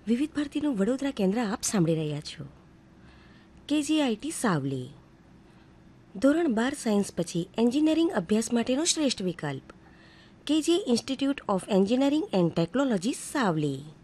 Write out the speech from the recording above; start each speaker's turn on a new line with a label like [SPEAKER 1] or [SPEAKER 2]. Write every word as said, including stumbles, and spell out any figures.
[SPEAKER 1] વિવિધ ભારતીનું વડોદરા કેન્દ્ર આપ સાંભળી રહ્યા છો. કેજીઆઈટી સાવલી, ધોરણ બાર સાયન્સ પછી એન્જિનિયરિંગ અભ્યાસ માટેનો શ્રેષ્ઠ વિકલ્પ. KG institute of engineering and technology Savli.